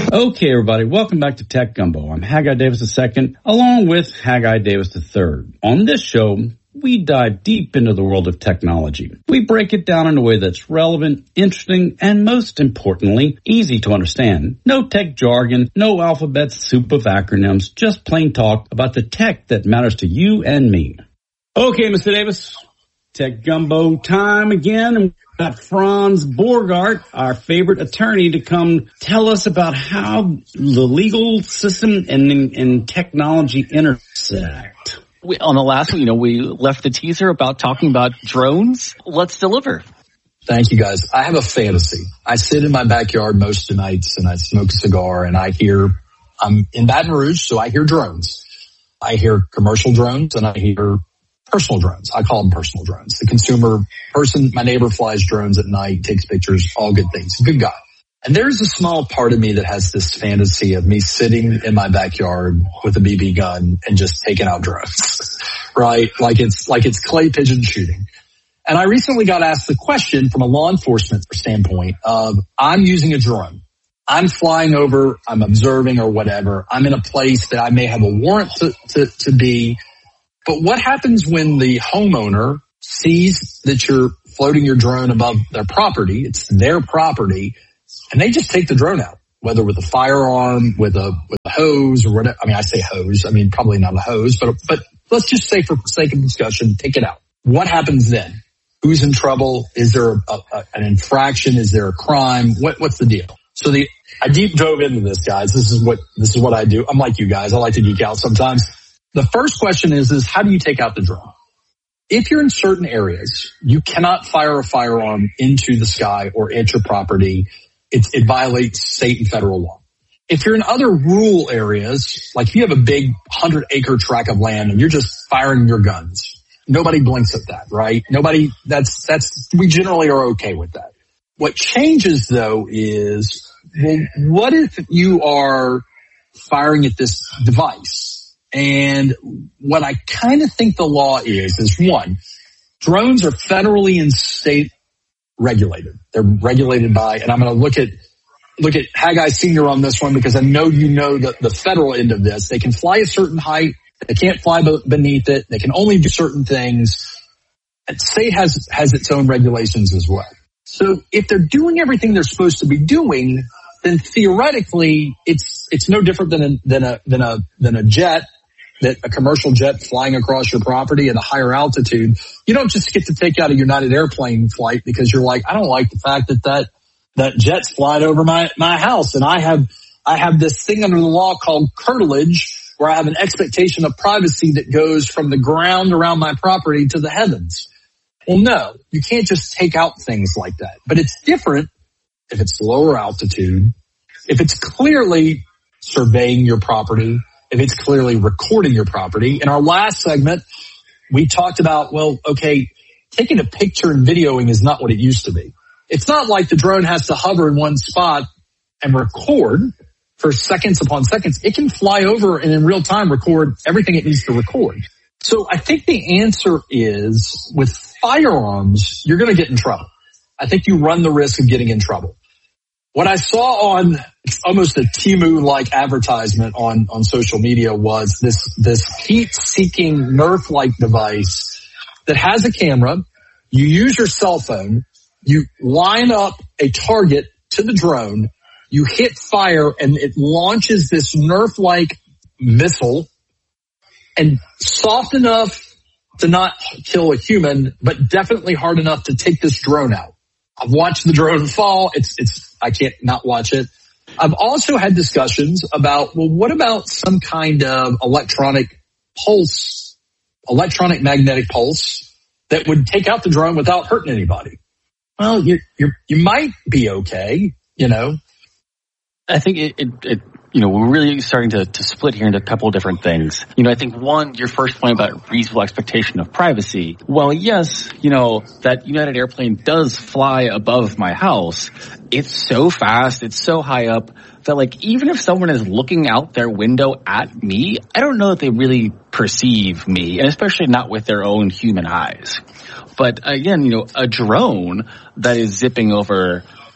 Okay, everybody, welcome back to Tech Gumbo. I'm Haggai Davis II, along with Haggai Davis III. On this show, we dive deep into the world of technology. We break it down in a way that's relevant, interesting, and most importantly, easy to understand. No tech jargon, no alphabet soup of acronyms, just plain talk about the tech that matters to you and me. Okay, Mr. Davis, Tech Gumbo time again. And we've got Franz Borgart, our favorite attorney, to come tell us about how the legal system and technology intersect. On the last one, we left the teaser about talking about drones. Let's deliver. Thank you, guys. I have a fantasy. I sit in my backyard most nights and I smoke a cigar and I'm in Baton Rouge, so I hear drones. I hear commercial drones and I hear personal drones. I call them personal drones. The consumer person, my neighbor flies drones at night, takes pictures, all good things. Good guy. And there's a small part of me that has this fantasy of me sitting in my backyard with a BB gun and just taking out drones, right? Like it's clay pigeon shooting. And I recently got asked the question from a law enforcement standpoint of, I'm using a drone. I'm flying over, I'm observing or whatever. I'm in a place that I may have a warrant to be. But what happens when the homeowner sees that you're floating your drone above their property? It's their property. And they just take the drone out, whether with a firearm, with a hose or whatever. I mean, I say hose. I mean, probably not a hose, but let's just say for sake of discussion, take it out. What happens then? Who's in trouble? Is there an infraction? Is there a crime? What's the deal? So I deep dove into this, guys. This is what I do. I'm like you guys. I like to geek out sometimes. The first question is how do you take out the drone? If you're in certain areas, you cannot fire a firearm into the sky or at your property. It violates state and federal law. If you're in other rural areas, like if you have a big 100-acre tract of land and you're just firing your guns, nobody blinks at that, right? We generally are okay with that. What changes though is, well, what if you are firing at this device? And what I kind of think the law is one, drones are federally and state regulated. They're regulated by, and I'm going to look at Haggai Senior on this one because I know the federal end of this. They can fly a certain height. They can't fly beneath it. They can only do certain things. And state has its own regulations as well. So if they're doing everything they're supposed to be doing, then theoretically it's no different than a jet. That a commercial jet flying across your property at a higher altitude, you don't just get to take out a United airplane flight because you're like, I don't like the fact that jet's flying over my house. And I have this thing under the law called curtilage where I have an expectation of privacy that goes from the ground around my property to the heavens. Well, no, you can't just take out things like that. But it's different if it's lower altitude, if it's clearly surveying your property, if it's clearly recording your property. In our last segment, we talked about, well, okay, taking a picture and videoing is not what it used to be. It's not like the drone has to hover in one spot and record for seconds upon seconds. It can fly over and in real time record everything it needs to record. So I think the answer is with firearms, you're going to get in trouble. I think you run the risk of getting in trouble. What I saw on almost a Temu-like advertisement on social media was this heat-seeking Nerf-like device that has a camera. You use your cell phone. You line up a target to the drone. You hit fire, and it launches this Nerf-like missile, and soft enough to not kill a human, but definitely hard enough to take this drone out. I've watched the drone fall. I can't not watch it. I've also had discussions about, well, what about some kind of electronic magnetic pulse that would take out the drone without hurting anybody? Well, you might be okay, I think we're really starting to split here into a couple of different things. I think one, your first point about reasonable expectation of privacy. Well, yes, that United airplane does fly above my house. It's so fast. It's so high up that even if someone is looking out their window at me, I don't know that they really perceive me, and especially not with their own human eyes. But again, a drone that is zipping over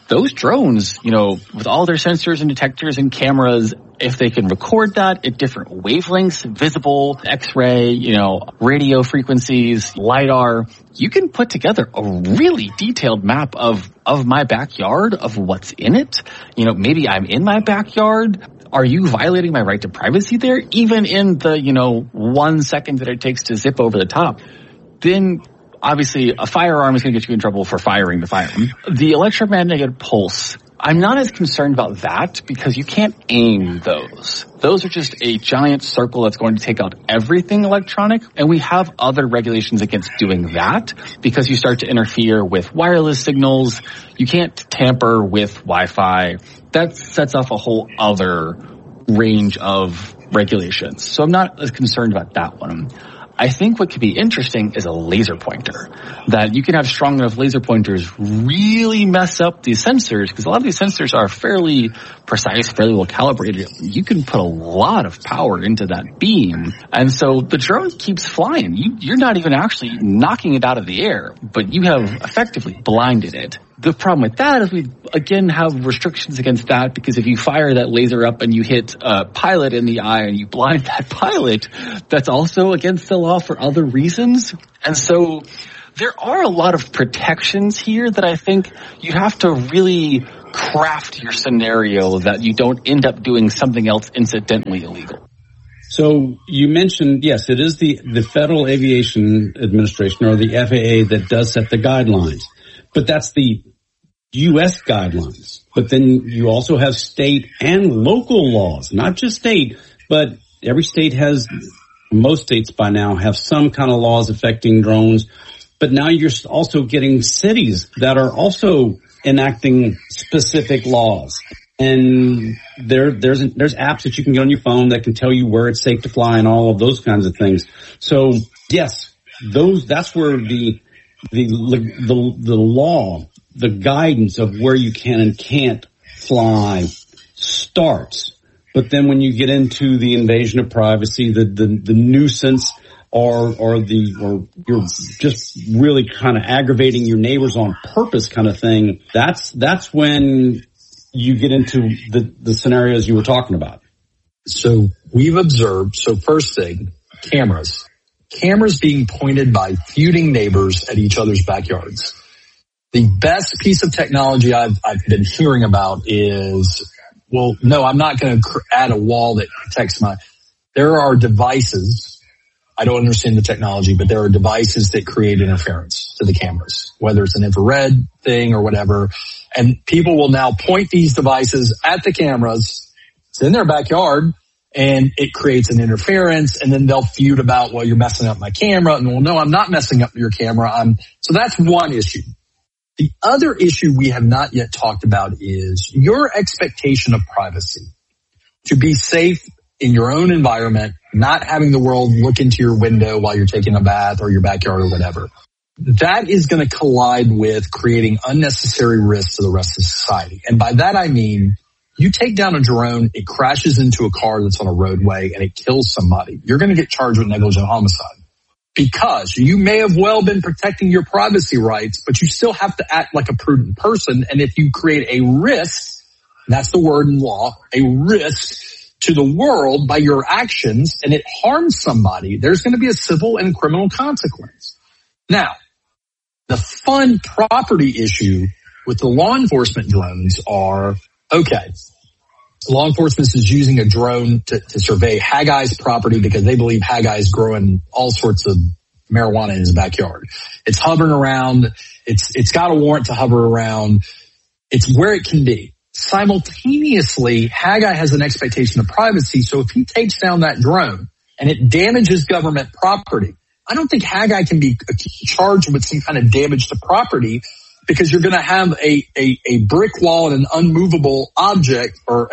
those drones, with all their sensors and detectors and cameras, if they can record that at different wavelengths, visible, X-ray, radio frequencies, LiDAR, you can put together a really detailed map of my backyard, of what's in it. Maybe I'm in my backyard. Are you violating my right to privacy there? Even in the, 1 second that it takes to zip over the top. Then obviously a firearm is going to get you in trouble for firing the firearm. The electromagnetic pulse, I'm not as concerned about that because you can't aim those. Those are just a giant circle that's going to take out everything electronic. And we have other regulations against doing that because you start to interfere with wireless signals. You can't tamper with Wi-Fi. That sets off a whole other range of regulations. So I'm not as concerned about that one. I think what could be interesting is a laser pointer. That you can have strong enough laser pointers really mess up these sensors, because a lot of these sensors are fairly precise, fairly well calibrated. You can put a lot of power into that beam. And so the drone keeps flying. You're not even actually knocking it out of the air, but you have effectively blinded it. The problem with that is we, again, have restrictions against that, because if you fire that laser up and you hit a pilot in the eye and you blind that pilot, that's also against the law for other reasons. And so there are a lot of protections here that I think you have to really craft your scenario that you don't end up doing something else incidentally illegal. So you mentioned, yes, it is the Federal Aviation Administration, or the FAA, that does set the guidelines. But that's the U.S. guidelines. But then you also have state and local laws, not just state, but every state has, most states by now have some kind of laws affecting drones. But now you're also getting cities that are also enacting specific laws. And there's apps that you can get on your phone that can tell you where it's safe to fly and all of those kinds of things. So yes, that's where the law, the guidance of where you can and can't fly starts. But then when you get into the invasion of privacy, the nuisance, or you're just really kind of aggravating your neighbors on purpose kind of thing, that's when you get into the scenarios you were talking about. So we've observed, first thing, cameras being pointed by feuding neighbors at each other's backyards. The best piece of technology I've been hearing about is, well, no, I'm not going to add a wall that protects there are devices. I don't understand the technology, but there are devices that create interference to the cameras, whether it's an infrared thing or whatever. And people will now point these devices at the cameras. It's in their backyard, and it creates an interference, and then they'll feud about, well, you're messing up my camera. And well, no, I'm not messing up your camera. So that's one issue. The other issue we have not yet talked about is your expectation of privacy. To be safe in your own environment, not having the world look into your window while you're taking a bath or your backyard or whatever. That is going to collide with creating unnecessary risks to the rest of society. And by that I mean, you take down a drone, it crashes into a car that's on a roadway, and it kills somebody. You're going to get charged with negligent homicide. Because you may have well been protecting your privacy rights, but you still have to act like a prudent person. And if you create a risk, that's the word in law, a risk to the world by your actions, and it harms somebody, there's going to be a civil and criminal consequence. Now, the fun property issue with the law enforcement drones are, okay, law enforcement is using a drone to survey Haggai's property because they believe Haggai's growing all sorts of marijuana in his backyard. It's hovering around. It's got a warrant to hover around. It's where it can be. Simultaneously, Haggai has an expectation of privacy. So if he takes down that drone and it damages government property, I don't think Haggai can be charged with some kind of damage to property, because you're going to have a brick wall and an unmovable object, or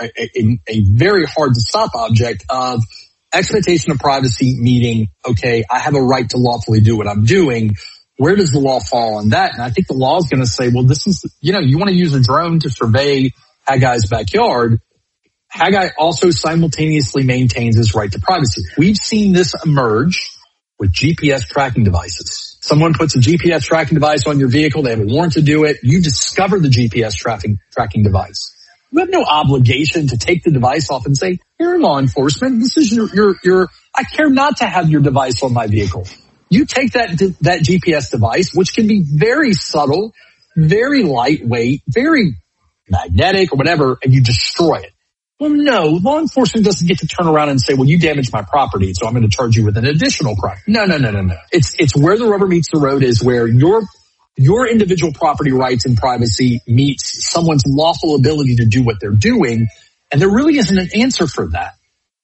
a very hard to stop object of expectation of privacy, meaning, okay, I have a right to lawfully do what I'm doing. Where does the law fall on that? And I think the law is going to say, well, this is, you want to use a drone to survey Haggai's backyard. Haggai also simultaneously maintains his right to privacy. We've seen this emerge with GPS tracking devices. Someone puts a GPS tracking device on your vehicle. They have a warrant to do it. You discover the GPS tracking device. You have no obligation to take the device off and say, here, law enforcement, this is your, I care not to have your device on my vehicle. You take that GPS device, which can be very subtle, very lightweight, very magnetic or whatever, and you destroy it. Well, no, law enforcement doesn't get to turn around and say, well, you damaged my property, so I'm going to charge you with an additional crime. No. It's where the rubber meets the road, is where your individual property rights and privacy meets someone's lawful ability to do what they're doing. And there really isn't an answer for that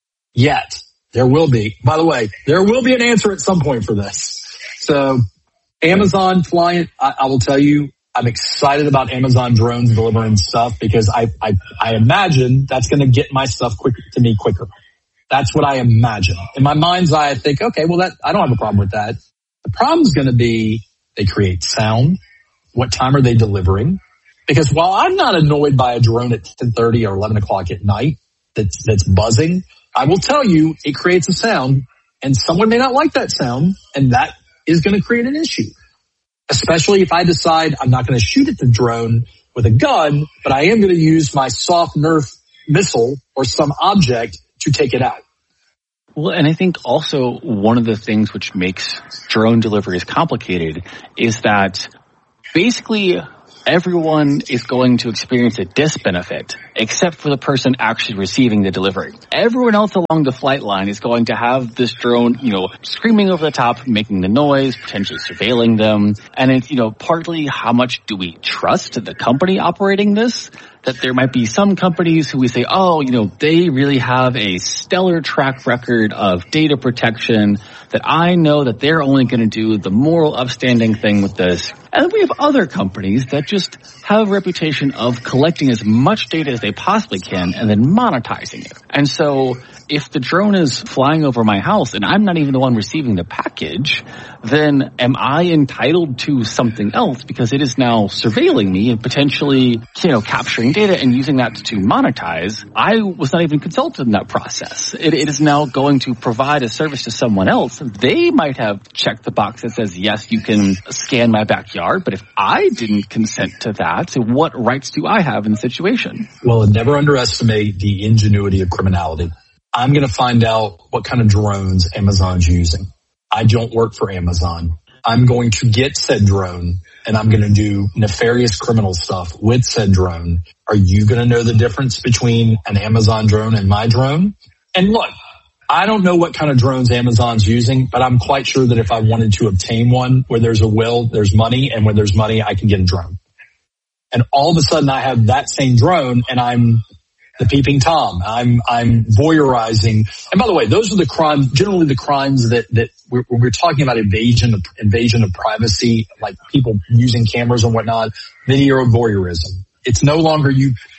yet. There will be. By the way, there will be an answer at some point for this. So Amazon client, I will tell you, I'm excited about Amazon drones delivering stuff, because I imagine that's going to get my stuff to me quicker. That's what I imagine. In my mind's eye, I think, okay, well, I don't have a problem with that. The problem is going to be they create sound. What time are they delivering? Because while I'm not annoyed by a drone at 10:30 or 11 o'clock at night that's buzzing, I will tell you it creates a sound, and someone may not like that sound, and that is going to create an issue. Especially if I decide I'm not going to shoot at the drone with a gun, but I am going to use my soft Nerf missile or some object to take it out. Well, and I think also one of the things which makes drone deliveries complicated is that basically everyone is going to experience a disbenefit except for the person actually receiving the delivery. Everyone else along the flight line is going to have this drone, screaming over the top, making the noise, potentially surveilling them. And it's, partly how much do we trust the company operating this? That there might be some companies who we say, they really have a stellar track record of data protection, that I know that they're only going to do the moral upstanding thing with this. And we have other companies that just have a reputation of collecting as much data as they possibly can and then monetizing it. And so if the drone is flying over my house and I'm not even the one receiving the package, then am I entitled to something else because it is now surveilling me and potentially, capturing data and using that to monetize? I was not even consulted in that process. It is now going to provide a service to someone else. They might have checked the box that says, yes, you can scan my backyard, but if I didn't consent to that, what rights do I have in the situation? Well, never underestimate the ingenuity of criminality. I'm going to find out what kind of drones Amazon's using. I don't work for Amazon. I'm going to get said drone and I'm going to do nefarious criminal stuff with said drone. Are you going to know the difference between an Amazon drone and my drone? And look, I don't know what kind of drones Amazon's using, but I'm quite sure that if I wanted to obtain one, where there's a will, there's money, and where there's money, I can get a drone. And all of a sudden I have that same drone and I'm the peeping Tom. I'm voyeurizing. And by the way, those are the crimes, generally the crimes that we're talking about invasion of privacy, like people using cameras and whatnot, video voyeurism. It's no longer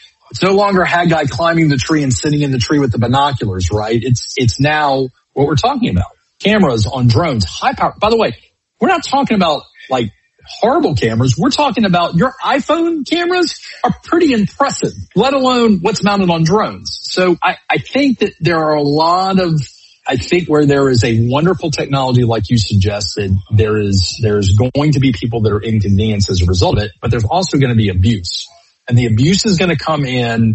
Haggai climbing the tree and sitting in the tree with the binoculars, right? It's now what we're talking about. Cameras on drones, high power. By the way, we're not talking about like horrible cameras. We're talking about your iPhone cameras are pretty impressive, let alone what's mounted on drones. So I think that there are a lot of, where there is a wonderful technology like you suggested, there's going to be people that are inconvenienced as a result of it, but there's also going to be abuse. And the abuse is going to come in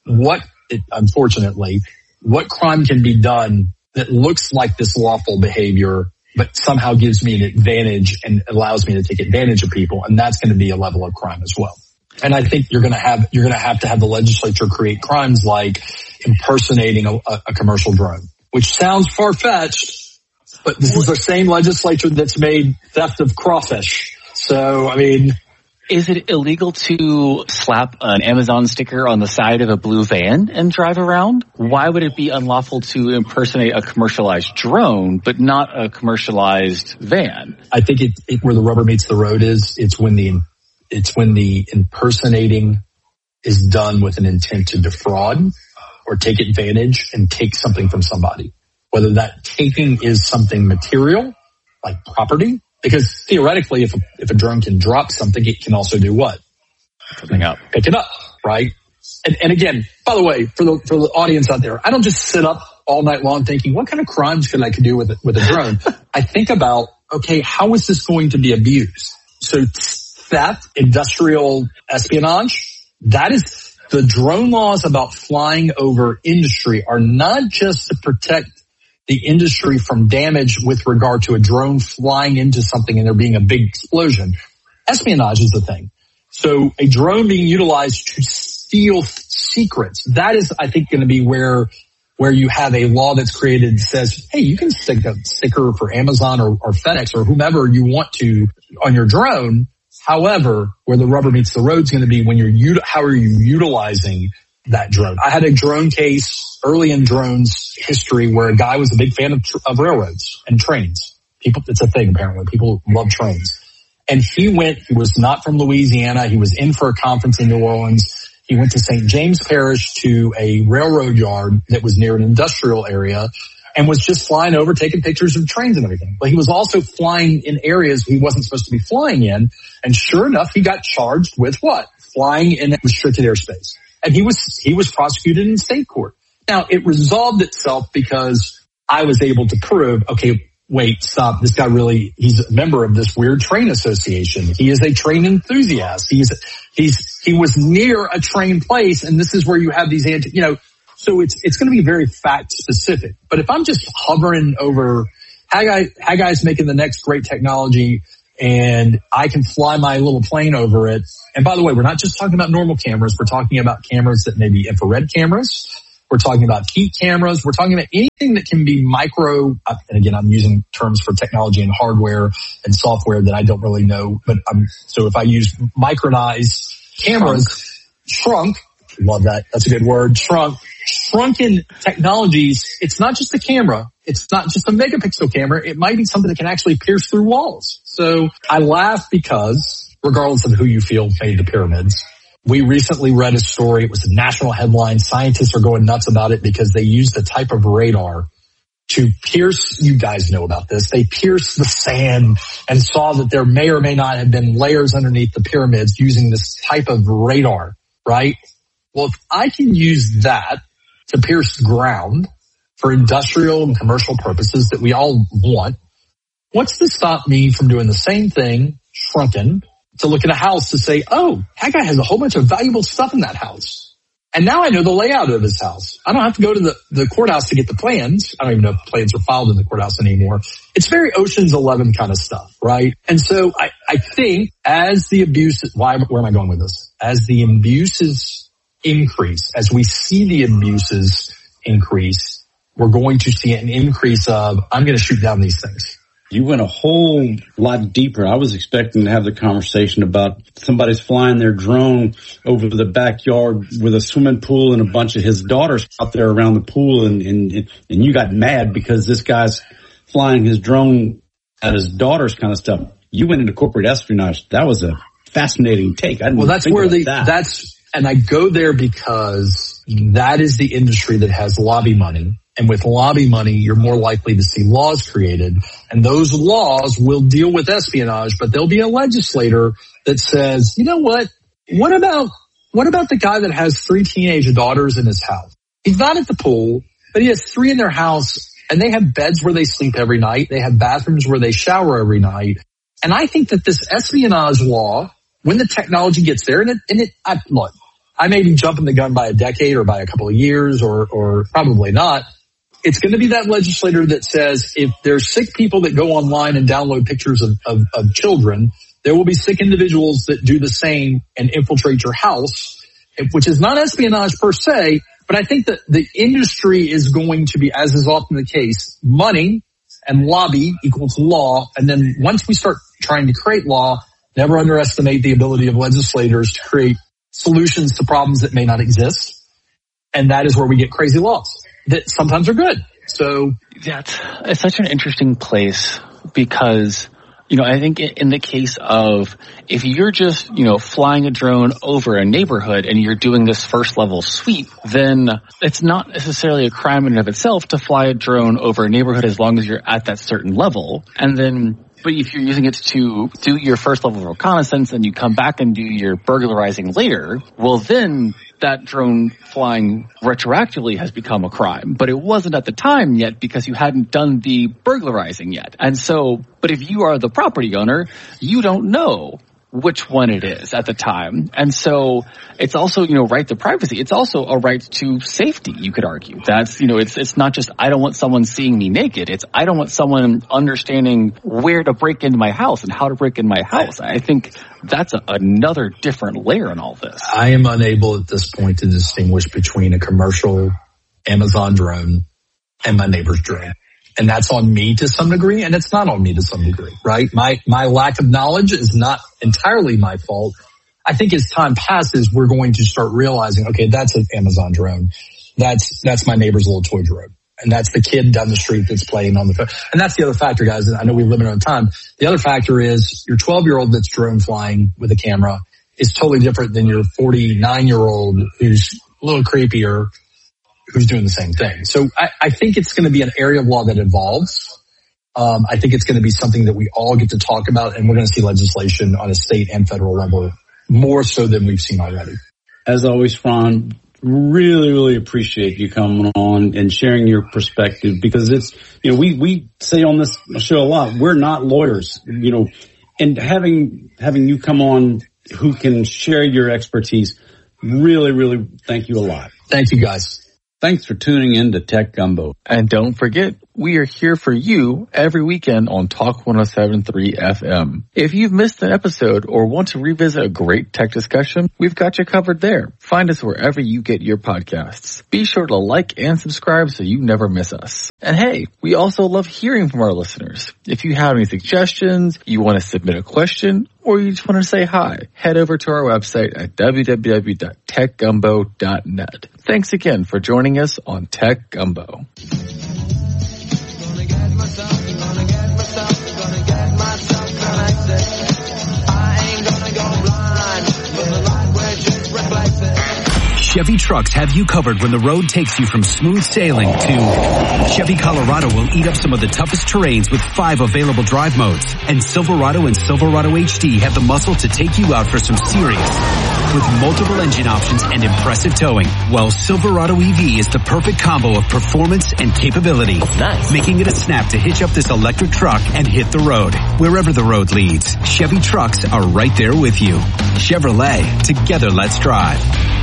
unfortunately, what crime can be done that looks like this lawful behavior, but somehow gives me an advantage and allows me to take advantage of people. And that's going to be a level of crime as well. And I think you're going to have to have the legislature create crimes like impersonating a commercial drone, which sounds far-fetched, but this is the same legislature that's made theft of crawfish. So, I mean, is it illegal to slap an Amazon sticker on the side of a blue van and drive around? Why would it be unlawful to impersonate a commercialized drone, but not a commercialized van? I think where the rubber meets the road it's when the impersonating is done with an intent to defraud or take advantage and take something from somebody. Whether that taking is something material, like property, because theoretically, if a drone can drop something, it can also do what? Pick it up, right? And again, by the way, for the audience out there, I don't just sit up all night long thinking, what kind of crimes could I do with a drone? I think about, okay, how is this going to be abused? So theft, industrial espionage, that is the drone laws about flying over industry are not just to protect the industry from damage with regard to a drone flying into something and there being a big explosion. Espionage is the thing. So a drone being utilized to steal secrets, that is, I think, going to be where you have a law that's created that says, hey, you can stick a sticker for Amazon or FedEx or whomever you want to on your drone. However, where the rubber meets the road is going to be when how are you utilizing that drone? I had a drone case early in drones history where a guy was a big fan of railroads and trains. It's a thing apparently. People love trains. And he was not from Louisiana. He was in for a conference in New Orleans. He went to St. James Parish to a railroad yard that was near an industrial area and was just flying over, taking pictures of trains and everything. But he was also flying in areas he wasn't supposed to be flying in. And sure enough, he got charged with what? Flying in restricted airspace. And he was prosecuted in state court. Now, it resolved itself because I was able to prove, okay, wait, stop. This guy he's a member of this weird train association. He is a train enthusiast. He was near a train place, and this is where you have these so it's going to be very fact specific. But if I'm just hovering over Haggai's making the next great technology and I can fly my little plane over it. And by the way, we're not just talking about normal cameras. We're talking about cameras that may be infrared cameras. We're talking about heat cameras. We're talking about anything that can be micro. And again, I'm using terms for technology and hardware and software that I don't really know. But so if I use micronized cameras, shrunk, love that. That's a good word. Shrunken technologies. It's not just a camera. It's not just a megapixel camera. It might be something that can actually pierce through walls. So I laugh because regardless of who you feel made the pyramids, we recently read a story. It was a national headline. Scientists are going nuts about it because they used a type of radar to pierce, you guys know about this, they pierced the sand and saw that there may or may not have been layers underneath the pyramids using this type of radar, right? Well, if I can use that to pierce the ground for industrial and commercial purposes that we all want, what's to stop me from doing the same thing, shrunken, to look at a house to say, oh, that guy has a whole bunch of valuable stuff in that house. And now I know the layout of his house. I don't have to go to the courthouse to get the plans. I don't even know if plans are filed in the courthouse anymore. It's very Ocean's 11 kind of stuff, right? And so I think as the abuse, where am I going with this? As the abuses increase, as we see the abuses increase, we're going to see an increase of, I'm going to shoot down these things. You went a whole lot deeper. I was expecting to have the conversation about somebody's flying their drone over the backyard with a swimming pool and a bunch of his daughters out there around the pool, and you got mad because this guy's flying his drone at his daughter's kind of stuff. You went into corporate espionage. That was a fascinating take. And I go there because that is the industry that has lobby money. And with lobby money, you're more likely to see laws created. And those laws will deal with espionage, but there'll be a legislator that says, you know what? What about the guy that has 3 teenage daughters in his house? He's not at the pool, but he has 3 in their house, and they have beds where they sleep every night. They have bathrooms where they shower every night. And I think that this espionage law, when the technology gets there, look, I may be jumping the gun by a decade or by a couple of years or probably not. It's going to be that legislator that says if there's sick people that go online and download pictures of children, there will be sick individuals that do the same and infiltrate your house, which is not espionage per se, but I think that the industry is going to be, as is often the case, money and lobby equals law. And then once we start trying to create law, never underestimate the ability of legislators to create solutions to problems that may not exist. And that is where we get crazy laws that sometimes are good. So it's such an interesting place because, I think in the case of if you're just, flying a drone over a neighborhood and you're doing this first level sweep, then it's not necessarily a crime in and of itself to fly a drone over a neighborhood as long as you're at that certain level. But if you're using it to do your first level of reconnaissance and you come back and do your burglarizing later, well then that drone flying retroactively has become a crime, but it wasn't at the time yet because you hadn't done the burglarizing yet. And so, but if you are the property owner, you don't know which one it is at the time. And so it's also, right to privacy. It's also a right to safety, you could argue. That's, it's not just I don't want someone seeing me naked. It's I don't want someone understanding where to break into my house and how to break in my house. I think that's another different layer in all this. I am unable at this point to distinguish between a commercial Amazon drone and my neighbor's drone. And that's on me to some degree, and it's not on me to some degree, right? My lack of knowledge is not entirely my fault. I think as time passes, we're going to start realizing, okay, that's an Amazon drone. That's my neighbor's little toy drone. And that's the kid down the street that's playing on the phone. And that's the other factor, guys. And I know we limit on time. The other factor is your 12-year-old that's drone flying with a camera is totally different than your 49-year-old who's a little creepier, who's doing the same thing. So I think it's going to be an area of law that evolves. I think it's going to be something that we all get to talk about, and we're going to see legislation on a state and federal level more so than we've seen already. As always, Ron, really, really appreciate you coming on and sharing your perspective, because it's, we say on this show a lot, we're not lawyers, and having you come on who can share your expertise, really, really thank you a lot. Thank you, guys. Thanks for tuning in to Tech Gumbo. And don't forget, we are here for you every weekend on Talk 107.3 FM. If you've missed an episode or want to revisit a great tech discussion, we've got you covered there. Find us wherever you get your podcasts. Be sure to like and subscribe so you never miss us. And hey, we also love hearing from our listeners. If you have any suggestions, you want to submit a question, or you just want to say hi, head over to our website at www.techgumbo.net. Thanks again for joining us on Tech Gumbo. Chevy trucks have you covered when the road takes you from smooth sailing to Chevy Colorado will eat up some of the toughest terrains with 5 available drive modes. And Silverado and Silverado HD have the muscle to take you out for some serious with multiple engine options and impressive towing. Well, Silverado EV is the perfect combo of performance and capability. Nice. Making it a snap to hitch up this electric truck and hit the road. Wherever the road leads, Chevy trucks are right there with you. Chevrolet, together let's drive.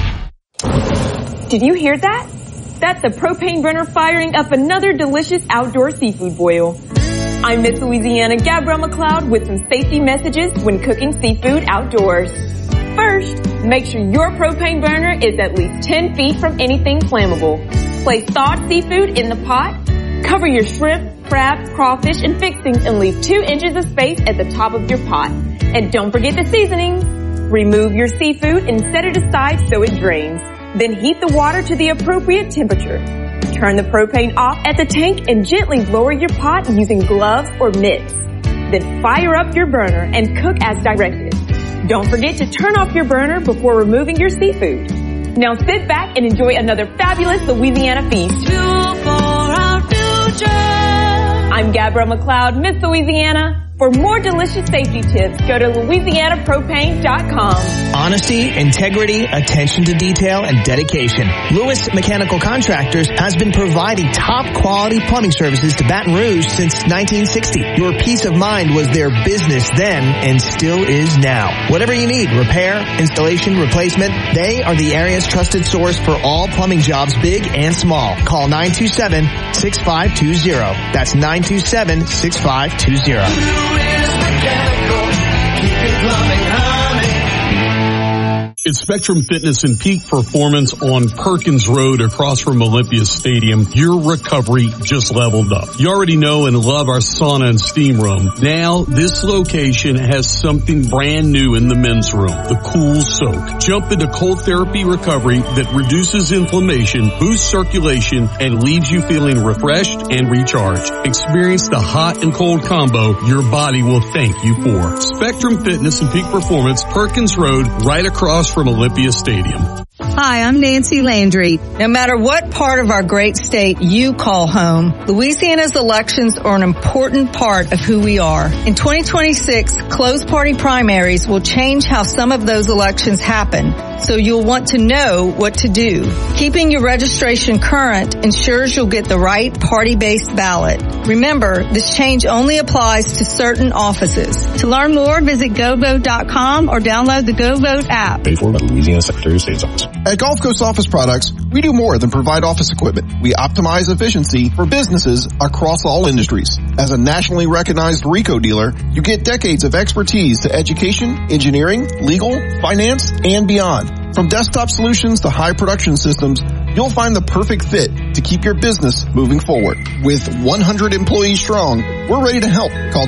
Did you hear that? That's a propane burner firing up another delicious outdoor seafood boil. I'm Miss Louisiana Gabrielle McLeod with some safety messages when cooking seafood outdoors. First, make sure your propane burner is at least 10 feet from anything flammable. Place thawed seafood in the pot. Cover your shrimp, crab, crawfish, and fixings and leave 2 inches of space at the top of your pot. And don't forget the seasonings. Remove your seafood and set it aside so it drains. Then heat the water to the appropriate temperature. Turn the propane off at the tank and gently lower your pot using gloves or mitts. Then fire up your burner and cook as directed. Don't forget to turn off your burner before removing your seafood. Now sit back and enjoy another fabulous Louisiana feast. Fuel for our future. I'm Gabrielle McLeod, Miss Louisiana. For more delicious safety tips, go to LouisianaPropane.com. Honesty, integrity, attention to detail, and dedication. Lewis Mechanical Contractors has been providing top quality plumbing services to Baton Rouge since 1960. Your peace of mind was their business then and still is now. Whatever you need, repair, installation, replacement, they are the area's trusted source for all plumbing jobs, big and small. Call 927-6520. That's 927-6520. It's Spectrum Fitness and Peak Performance on Perkins Road across from Olympia Stadium. Your recovery just leveled up. You already know and love our sauna and steam room. Now, this location has something brand new in the men's room, the Cool Soak. Jump into cold therapy recovery that reduces inflammation, boosts circulation, and leaves you feeling refreshed and recharged. Experience the hot and cold combo your body will thank you for. Spectrum Fitness and Peak Performance, Perkins Road, right across from Olympia Stadium. Hi, I'm Nancy Landry. No matter what part of our great state you call home, Louisiana's elections are an important part of who we are. In 2026, closed party primaries will change how some of those elections happen, so you'll want to know what to do. Keeping your registration current ensures you'll get the right party-based ballot. Remember, this change only applies to certain offices. To learn more, visit GoVote.com or download the GoVote app. Paid for by the Louisiana Secretary of State's office. At Gulf Coast Office Products, we do more than provide office equipment. We optimize efficiency for businesses across all industries. As a nationally recognized RICO dealer, you get decades of expertise to education, engineering, legal, finance, and beyond. From desktop solutions to high production systems, you'll find the perfect fit to keep your business moving forward. With 100 employees strong, we're ready to help. Call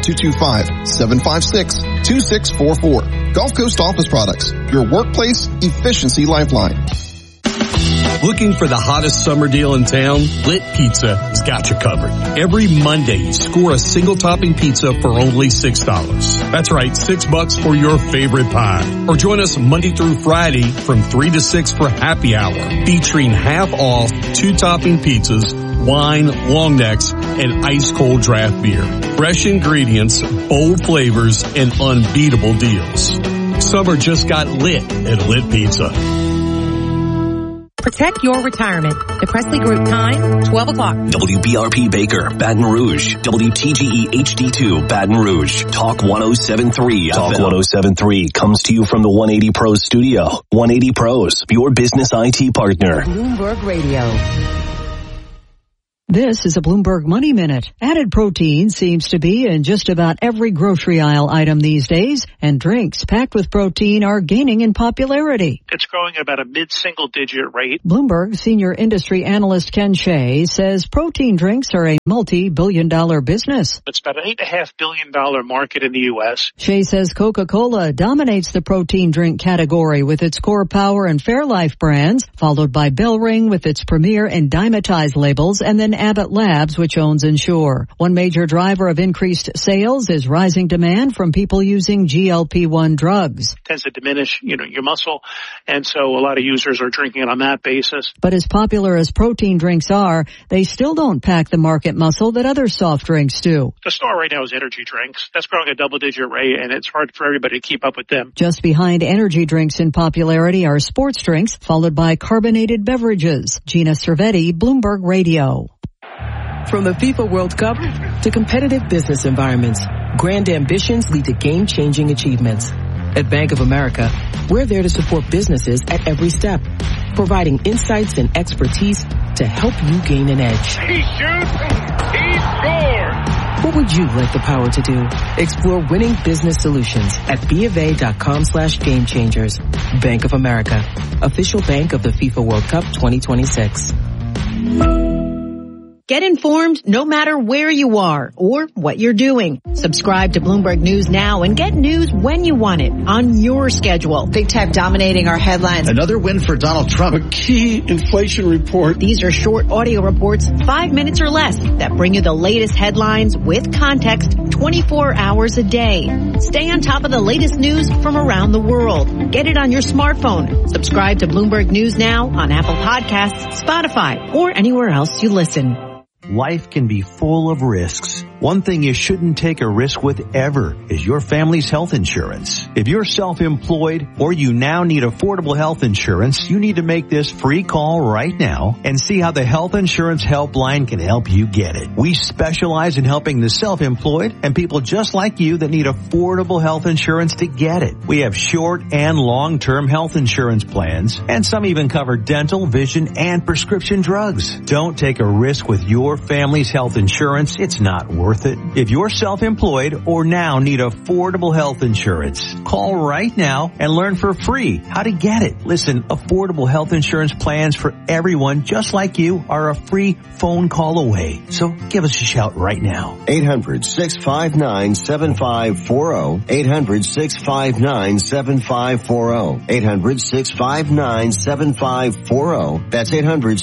225-756-2644. Gulf Coast Office Products, your workplace efficiency lifeline. Looking for the hottest summer deal in town? Lit Pizza has got you covered. Every Monday, score a single topping pizza for only $6. That's right, $6 for your favorite pie. Or join us Monday through Friday from 3 to 6 for happy hour, featuring half off 2 topping pizzas, wine, long necks, and ice cold draft beer. Fresh ingredients, bold flavors, and unbeatable deals. Summer just got lit at Lit Pizza. Protect your retirement. The Presley Group time, 12 o'clock. WBRP Baker, Baton Rouge. WTGE HD2, Baton Rouge. Talk 107.3. Talk 107.3 comes to you from the 180 Pros studio. 180 Pros, your business IT partner. Bloomberg Radio. This is a Bloomberg Money Minute. Added protein seems to be in just about every grocery aisle item these days, and drinks packed with protein are gaining in popularity. It's growing at about a mid-single-digit rate. Bloomberg senior industry analyst Ken Shea says protein drinks are a multi-billion-dollar business. It's about an $8.5 billion market in the U.S. Shea says Coca-Cola dominates the protein drink category with its Core Power and Fairlife brands, followed by Bellring with its Premier and Dymatize labels, and then Abbott Labs, which owns Ensure. One major driver of increased sales is rising demand from people using GLP-1 drugs. It tends to diminish, your muscle, and so a lot of users are drinking it on that basis. But as popular as protein drinks are, they still don't pack the market muscle that other soft drinks do. The star right now is energy drinks. That's growing at a double-digit rate, and it's hard for everybody to keep up with them. Just behind energy drinks in popularity are sports drinks, followed by carbonated beverages. Gina Cervetti, Bloomberg Radio. From the FIFA World Cup to competitive business environments, grand ambitions lead to game-changing achievements. At Bank of America, we're there to support businesses at every step, providing insights and expertise to help you gain an edge. He shoots, he scores! What would you like the power to do? Explore winning business solutions at BofA.com/gamechangers. Bank of America, official bank of the FIFA World Cup 2026. Get informed no matter where you are or what you're doing. Subscribe to Bloomberg News now and get news when you want it on your schedule. Big tech dominating our headlines. Another win for Donald Trump. A key inflation report. These are short audio reports, 5 minutes or less, that bring you the latest headlines with context 24 hours a day. Stay on top of the latest news from around the world. Get it on your smartphone. Subscribe to Bloomberg News now on Apple Podcasts, Spotify, or anywhere else you listen. Life can be full of risks. One thing you shouldn't take a risk with ever is your family's health insurance. If you're self-employed or you now need affordable health insurance, you need to make this free call right now and see how the Health Insurance Helpline can help you get it. We specialize in helping the self-employed and people just like you that need affordable health insurance to get it. We have short and long-term health insurance plans, and some even cover dental, vision, and prescription drugs. Don't take a risk with your family's health insurance. It's not worth it. If you're self-employed or now need affordable health insurance, call right now and learn for free how to get it. Listen, affordable health insurance plans for everyone just like you are a free phone call away. So give us a shout right now. 800-659-7540. 800-659-7540. 800-659-7540. That's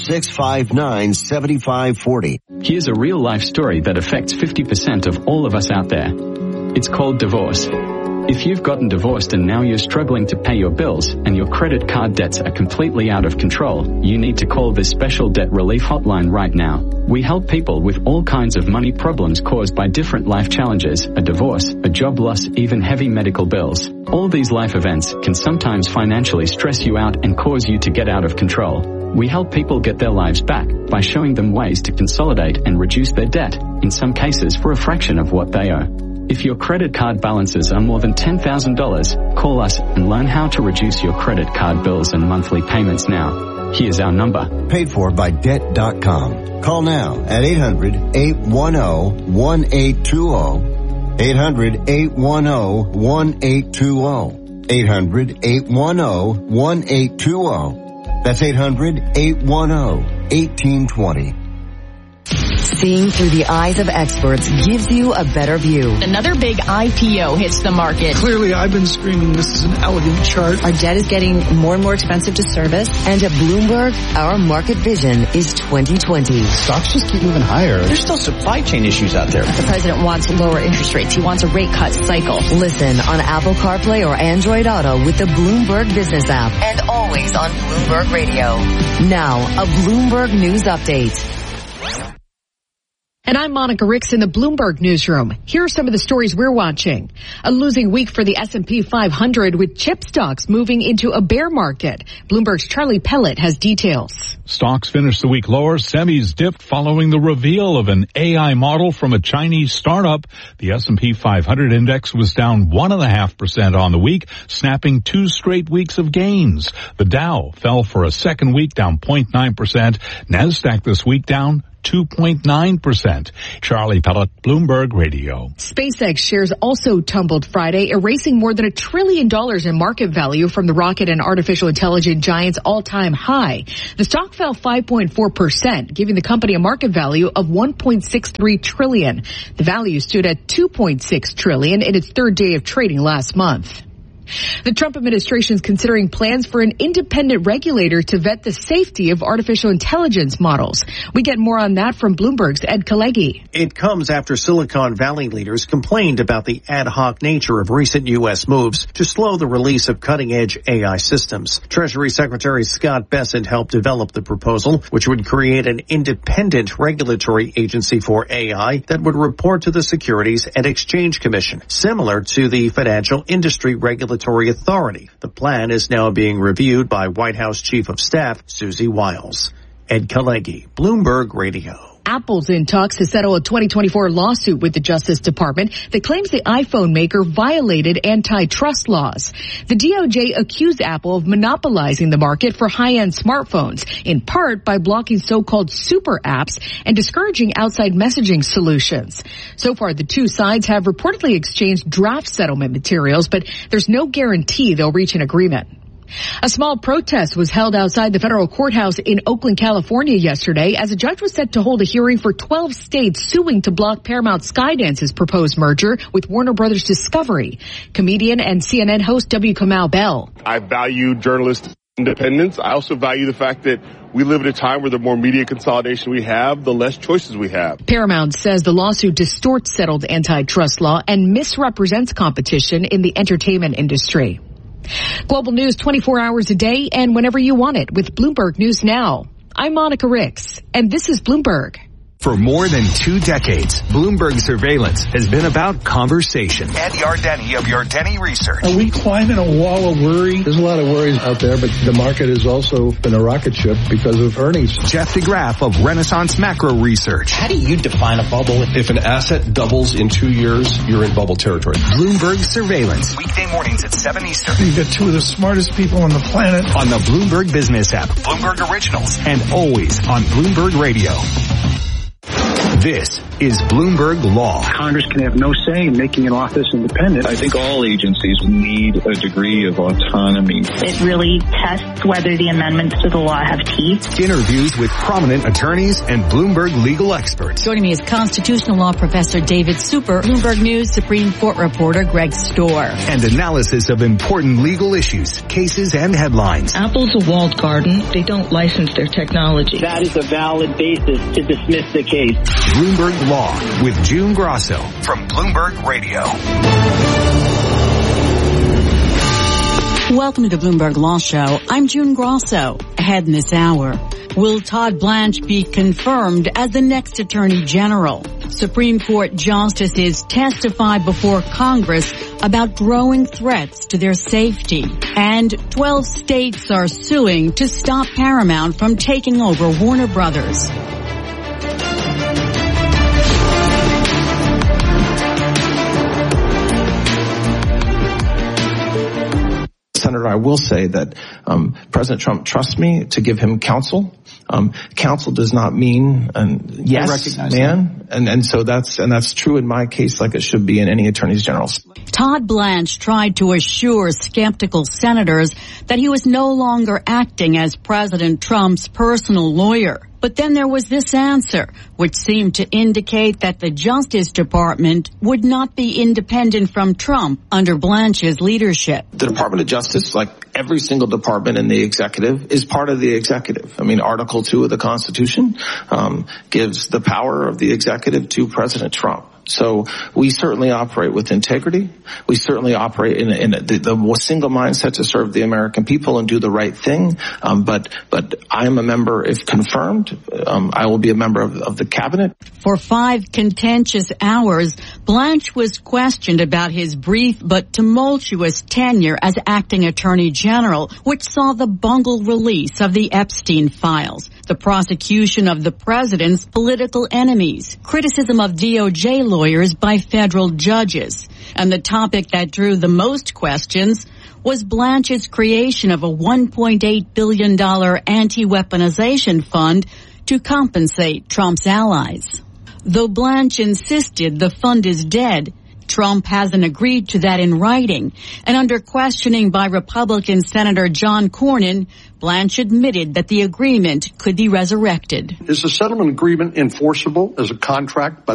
800-659-7540. Here's a real-life story that affects 50% of all of us out there. It's called divorce. If you've gotten divorced and now you're struggling to pay your bills and your credit card debts are completely out of control, you need to call this special debt relief hotline right now. We help people with all kinds of money problems caused by different life challenges, a divorce, a job loss, even heavy medical bills. All these life events can sometimes financially stress you out and cause you to get out of control. We help people get their lives back by showing them ways to consolidate and reduce their debt, in some cases for a fraction of what they owe. If your credit card balances are more than $10,000, call us and learn how to reduce your credit card bills and monthly payments now. Here's our number. Paid for by Debt.com. Call now at 800-810-1820. 800-810-1820. 800-810-1820. That's 800-810-1820. Seeing through the eyes of experts gives you a better view. Another big IPO hits the market. Clearly, I've been screaming this is an elegant chart. Our debt is getting more and more expensive to service. And at Bloomberg, our market vision is 2020. Stocks just keep moving higher. There's still supply chain issues out there. The president wants lower interest rates. He wants a rate cut cycle. Listen on Apple CarPlay or Android Auto with the Bloomberg Business app. And always on Bloomberg Radio. Now, a Bloomberg News Update. And I'm Monica Ricks in the Bloomberg Newsroom. Here are some of the stories we're watching. A losing week for the S&P 500 with chip stocks moving into a bear market. Bloomberg's Charlie Pellet has details. Stocks finished the week lower. Semis dipped following the reveal of an AI model from a Chinese startup. The S&P 500 index was down 1.5% on the week, snapping 2 straight weeks of gains. The Dow fell for a second week, down 0.9%. NASDAQ this week down 2.9%. Charlie Pellet, Bloomberg Radio. SpaceX shares also tumbled Friday, erasing more than $1 trillion in market value from the rocket and artificial intelligence giant's all-time high. The stock fell 5.4%, giving the company a market value of $1.63 trillion. The value stood at $2.6 trillion in its third day of trading last month. The Trump administration is considering plans for an independent regulator to vet the safety of artificial intelligence models. We get more on that from Bloomberg's Ed Kalegi. It comes after Silicon Valley leaders complained about the ad hoc nature of recent U.S. moves to slow the release of cutting-edge AI systems. Treasury Secretary Scott Bessent helped develop the proposal, which would create an independent regulatory agency for AI that would report to the Securities and Exchange Commission, similar to the Financial Industry Regulatory Authority. The plan is now being reviewed by White House Chief of Staff Susie Wiles. Ed Kalegi, Bloomberg Radio. Apple's in talks to settle a 2024 lawsuit with the Justice Department that claims the iPhone maker violated antitrust laws. The DOJ accused Apple of monopolizing the market for high-end smartphones, in part by blocking so-called super apps and discouraging outside messaging solutions. So far, the two sides have reportedly exchanged draft settlement materials, but there's no guarantee they'll reach an agreement. A small protest was held outside the federal courthouse in Oakland, California yesterday as a judge was set to hold a hearing for 12 states suing to block Paramount Skydance's proposed merger with Warner Brothers Discovery. Comedian and CNN host W. Kamau Bell. I value journalist independence. I also value the fact that we live at a time where the more media consolidation we have, the less choices we have. Paramount says the lawsuit distorts settled antitrust law and misrepresents competition in the entertainment industry. Global news 24 hours a day and whenever you want it with Bloomberg News Now. I'm Monica Ricks, and this is Bloomberg. For more than 2 decades, Bloomberg Surveillance has been about conversation. Ed Yardeni of Yardeni Research. Are we climbing a wall of worry? There's a lot of worries out there, but the market has also been a rocket ship because of earnings. Jeff DeGraff of Renaissance Macro Research. How do you define a bubble? If an asset doubles in 2 years, you're in bubble territory. Bloomberg Surveillance. Weekday mornings at 7 Eastern. You've got 2 of the smartest people on the planet. On the Bloomberg Business app. Bloomberg Originals. And always on Bloomberg Radio. This is Bloomberg Law. Congress can have no say in making an office independent. I think all agencies need a degree of autonomy. It really tests whether the amendments to the law have teeth. Interviews with prominent attorneys and Bloomberg legal experts. Joining me is constitutional law professor David Super, Bloomberg News Supreme Court reporter Greg Storr. And analysis of important legal issues, cases, and headlines. Apple's a walled garden. They don't license their technology. That is a valid basis to dismiss the case. Bloomberg Law with June Grosso from Bloomberg Radio. Welcome to the Bloomberg Law Show. I'm June Grosso. Ahead in this hour, will Todd Blanche be confirmed as the next Attorney General? Supreme Court justices testify before Congress about growing threats to their safety. And 12 states are suing to stop Paramount from taking over Warner Brothers. Senator, I will say that President Trump trusts me to give him counsel. Counsel does not mean yes, man, and so that's true in my case, like it should be in any attorneys general's. Todd Blanche tried to assure skeptical senators that he was no longer acting as President Trump's personal lawyer. But then there was this answer, which seemed to indicate that the Justice Department would not be independent from Trump under Blanche's leadership. The Department of Justice, like every single department in the executive, is part of the executive. I mean, Article 2 of the Constitution gives the power of the executive to President Trump. So we certainly operate with integrity. We certainly operate in the single mindset to serve the American people and do the right thing. But I am a member, if confirmed, I will be a member of the cabinet. For 5 contentious hours, Blanche was questioned about his brief but tumultuous tenure as acting Attorney General, which saw the bungled release of the Epstein files, the prosecution of the president's political enemies, criticism of DOJ lawyers by federal judges. And the topic that drew the most questions was Blanche's creation of a $1.8 billion anti-weaponization fund to compensate Trump's allies. Though Blanche insisted the fund is dead, Trump hasn't agreed to that in writing. And under questioning by Republican Senator John Cornyn, Blanche admitted that the agreement could be resurrected. Is the settlement agreement enforceable as a contract by